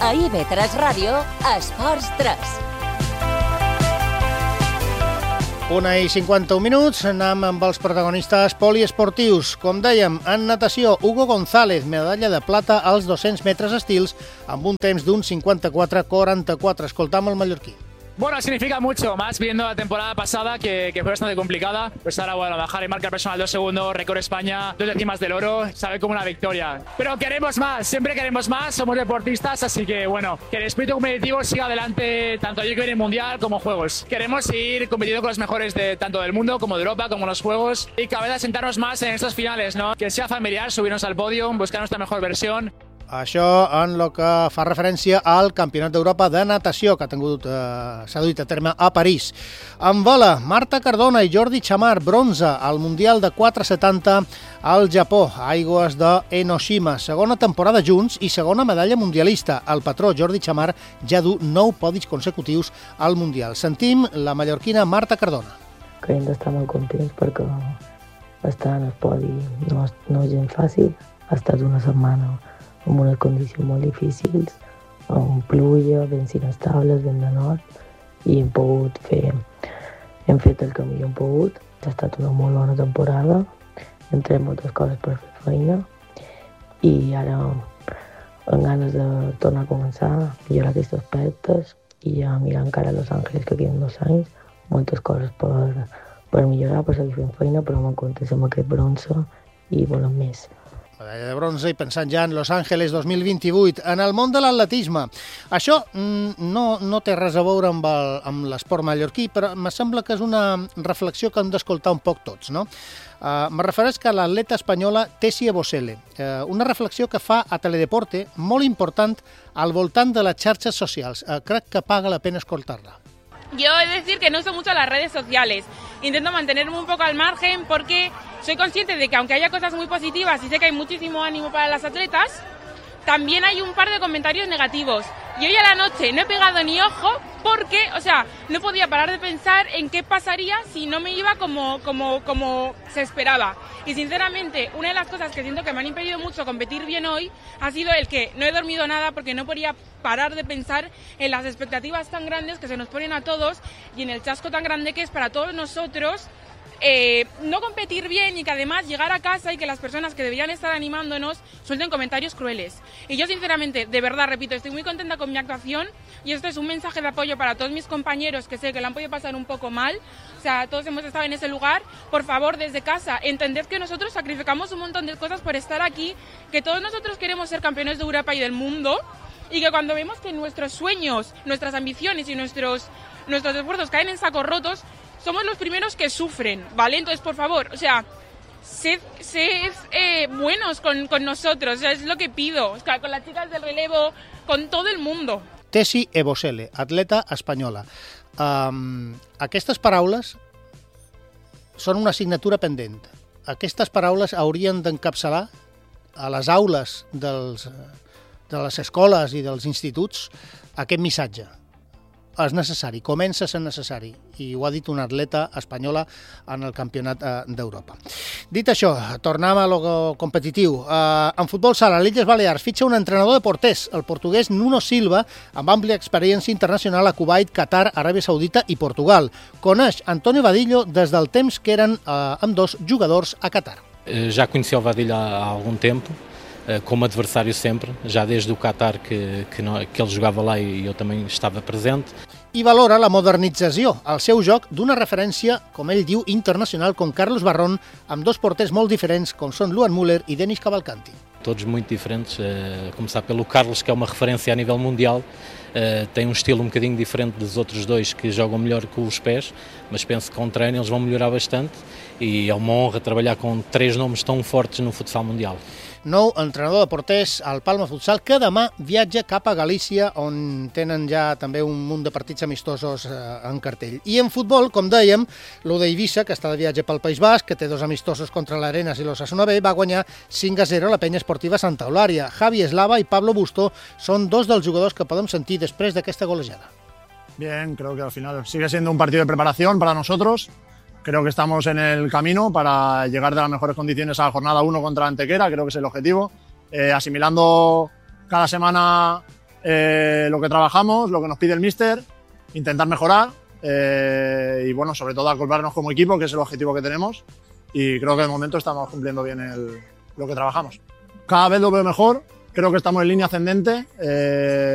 A IB3 Ràdio, Esports 3. 1:51, anem amb els protagonistes poliesportius. Com dèiem, en natació, Hugo González, medalla de plata als 200 metres estils, amb un temps d'un 54:44. Escoltam el mallorquí. Bueno, significa mucho, más viendo la temporada pasada que fue bastante complicada. Pues ahora, bueno, bajar y marcar personal 2 segundos, récord España, 2 décimas del oro, sabe como una victoria. Pero queremos más, siempre queremos más, somos deportistas, así que, bueno, que el espíritu competitivo siga adelante, tanto allí que en el Mundial como Juegos. Queremos seguir compitiendo con los mejores de tanto del mundo como de Europa, como los Juegos, y cada vez asentarnos más en estos finales, ¿no? Que sea familiar, subirnos al podio, buscar nuestra mejor versión. Això en el que fa referència al Campionat d'Europa de natació que s'ha duit a terme a París. En vola, Marta Cardona i Jordi Chamar, bronze al Mundial de 470 al Japó, a aigües d'Enoshima. Segona temporada junts i segona medalla mundialista. El patró Jordi Chamar ja du 9 podis consecutius al Mundial. Sentim la mallorquina Marta Cardona. Que hem d'estar molt contents perquè estar en el podi no és gens fàcil. Ha estat una setmana amb unes condicions molt difícils, amb pluja, vents inestables, vent de nord, i hem fet el que millor hem pogut. Ha estat una molt bona temporada, hem tret moltes coses per fer feina, i ara amb ganes de tornar a començar, millorar aquests aspectes, i ja mirar encara a Los Ángeles, que queden 2 anys, moltes coses per millorar, per seguir fent feina, però molt contents amb aquest bronze i volem més. Medalla de bronze i pensant ja en Los Ángeles 2028. En el món de l'atletisme, això no té res a veure amb l'esport mallorquí, però em sembla que és una reflexió que hem d'escoltar un poc tots, no? Me refereix que l'atleta espanyola Tessie Ebosele, una reflexió que fa a Teledeporte molt important al voltant de les xarxes socials. Crec que paga la pena escoltar-la. Yo he de decir que no uso mucho las redes sociales. Intento mantenerme un poco al margen porque soy consciente de que aunque haya cosas muy positivas y sé que hay muchísimo ánimo para las atletas, también hay un par de comentarios negativos. Y hoy a la noche no he pegado ni ojo porque, no podía parar de pensar en qué pasaría si no me iba como se esperaba. Y sinceramente, una de las cosas que siento que me han impedido mucho competir bien hoy ha sido el que no he dormido nada porque no podía parar de pensar en las expectativas tan grandes que se nos ponen a todos y en el chasco tan grande que es para todos nosotros no competir bien y que además llegar a casa y que las personas que deberían estar animándonos suelten comentarios crueles. Y yo sinceramente, de verdad, repito, estoy muy contenta con mi actuación y esto es un mensaje de apoyo para todos mis compañeros que sé que la han podido pasar un poco mal. Todos hemos estado en ese lugar. Por favor, desde casa, entended que nosotros sacrificamos un montón de cosas por estar aquí, que todos nosotros queremos ser campeones de Europa y del mundo y que cuando vemos que nuestros sueños, nuestras ambiciones y nuestros esfuerzos caen en sacos rotos, somos los primeros que sufren, ¿vale? Entonces, por favor, sed buenos con nosotros, es lo que pido, con las chicas del relevo, con todo el mundo. Tessie Ebosele, atleta espanyola. Aquestes paraules són una assignatura pendent. Aquestes paraules haurien d'encapçalar a les aules de les escoles i dels instituts aquest missatge. És necessari, comença a ser necessari, i ho ha dit una atleta espanyola en el Campionat d'Europa. Dit això, tornem a lo competitiu. En futbol sala, l'Illes Balears fitxa un entrenador de porters, el portuguès Nuno Silva, amb àmplia experiència internacional a Kuwait, Qatar, Aràbia Saudita i Portugal. Coneix Antonio Vadillo des del temps que eren ambdós jugadors a Qatar. Já conheci o Vadillo há algum tempo, como adversário sempre, já desde o Qatar que ele jogava lá e eu também estava presente. I valora la modernització al seu joc d'una referència, com ell diu, internacional com Carlos Barrón, amb 2 porters molt diferents com són Luan Müller e Denis Cavalcanti. Todos muito diferentes, a começar pelo Carlos, que é uma referência a nível mundial, tem um estilo um bocadinho diferente dos outros 2 que jogam melhor com os pés, mas penso que com treino eles vão melhorar bastante e é uma honra trabalhar com 3 nomes tão fortes no futsal mundial. Nou entrenador de porters al Palma Futsal, que demà viatja cap a Galícia, on tenen ja també un munt de partits amistosos en cartell. I en futbol, com dèiem, lo d'Eivissa, que està de viatge pel País Basc, que té 2 amistosos contra l'Arenas i l'Osasuna B, va guanyar 5-0 la penya esportiva Santa Eulària. Javi Eslava i Pablo Busto són 2 dels jugadors que podem sentir després d'aquesta golejada. Bien, creo que al final sigue siendo un partido de preparación para nosotros. Creo que estamos en el camino para llegar de las mejores condiciones a la jornada 1 contra Antequera, creo que es el objetivo. Asimilando cada semana lo que trabajamos, lo que nos pide el míster, intentar mejorar y bueno, sobre todo acoplarnos como equipo, que es el objetivo que tenemos, y creo que de momento estamos cumpliendo bien lo que trabajamos. Cada vez lo veo mejor, creo que estamos en línea ascendente.